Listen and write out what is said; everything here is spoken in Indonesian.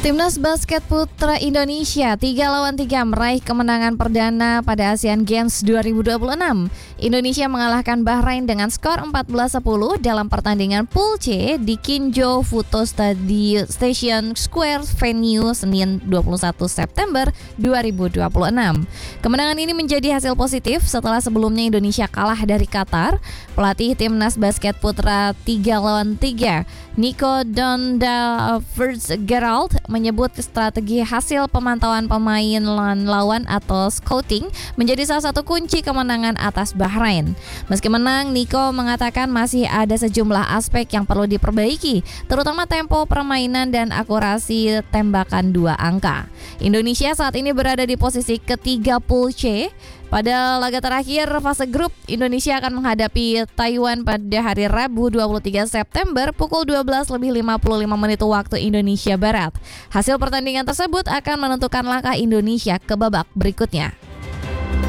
Timnas basket putra Indonesia 3-3 meraih kemenangan perdana pada Asian Games 2026. Indonesia mengalahkan Bahrain dengan skor 14-10 dalam pertandingan Pool C di Kinjo Photo Station Square Venue Senin 21 September 2026. Kemenangan ini menjadi hasil positif setelah sebelumnya Indonesia kalah dari Qatar. Pelatih Timnas basket putra 3-3 Nico Donda-Gerald menyebut strategi hasil pemantauan pemain lawan atau scouting menjadi salah satu kunci kemenangan atas Bahrain. Meski menang, Nico mengatakan masih ada sejumlah aspek yang perlu diperbaiki, terutama tempo permainan dan akurasi tembakan 2 angka. Indonesia saat ini berada di posisi ketiga Pool C. Pada laga terakhir fase grup, Indonesia akan menghadapi Taiwan pada hari Rabu 23 September pukul 12:55 waktu Indonesia Barat. Hasil pertandingan tersebut akan menentukan langkah Indonesia ke babak berikutnya.